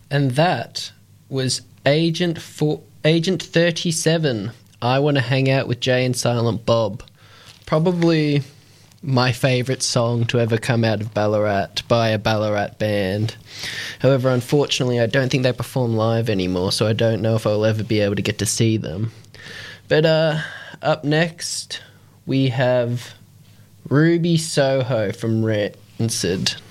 And that was Agent 37. I Want to Hang Out with Jay and Silent Bob. Probably my favourite song to ever come out of Ballarat by a Ballarat band. However, unfortunately, I don't think they perform live anymore, so I don't know if I'll ever be able to get to see them. But up next, we have Ruby Soho from Rancid.